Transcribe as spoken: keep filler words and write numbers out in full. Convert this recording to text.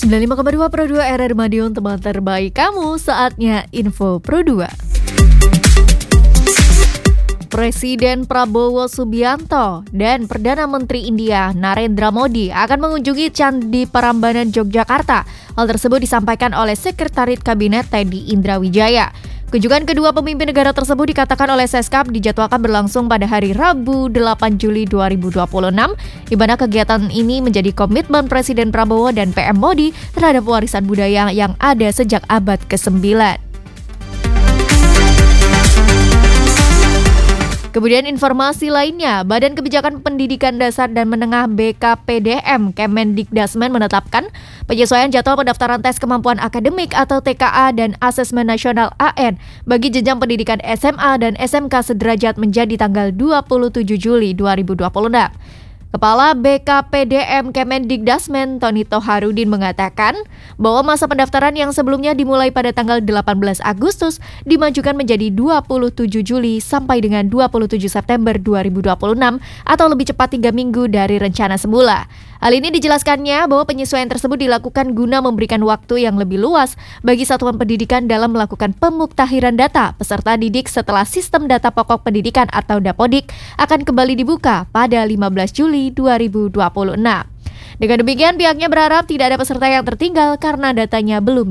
sembilan puluh lima koma dua Pro dua R R Madiun, teman terbaik kamu. Saatnya info Pro dua. Presiden Prabowo Subianto dan Perdana Menteri India Narendra Modi akan mengunjungi Candi Prambanan Yogyakarta. Hal tersebut disampaikan oleh Sekretariat Kabinet Teddy Indrawijaya. Kunjungan kedua pemimpin negara tersebut dikatakan oleh Seskap dijadwalkan berlangsung pada hari Rabu delapan Juli dua ribu dua puluh enam, di mana kegiatan ini menjadi komitmen Presiden Prabowo dan P M Modi terhadap warisan budaya yang ada sejak abad kesembilan. Kemudian informasi lainnya, Badan Kebijakan Pendidikan Dasar dan Menengah B K P D M Kemendikdasmen menetapkan penyesuaian jadwal pendaftaran tes kemampuan akademik atau T K A dan asesmen nasional A N bagi jenjang pendidikan S M A dan S M K sederajat menjadi tanggal dua puluh tujuh Juli dua ribu dua puluh enam. Kepala B K P D M Kemendikdasmen Tony Toharudin mengatakan bahwa masa pendaftaran yang sebelumnya dimulai pada tanggal delapan belas Agustus dimajukan menjadi dua puluh tujuh Juli sampai dengan dua puluh tujuh September dua ribu dua puluh enam atau lebih cepat tiga minggu dari rencana semula. Hal ini dijelaskannya bahwa penyesuaian tersebut dilakukan guna memberikan waktu yang lebih luas bagi satuan pendidikan dalam melakukan pemuktahiran data peserta didik setelah sistem data pokok pendidikan atau Dapodik akan kembali dibuka pada lima belas Juli dua ribu dua puluh enam. Dengan demikian, pihaknya berharap tidak ada peserta yang tertinggal karena datanya belum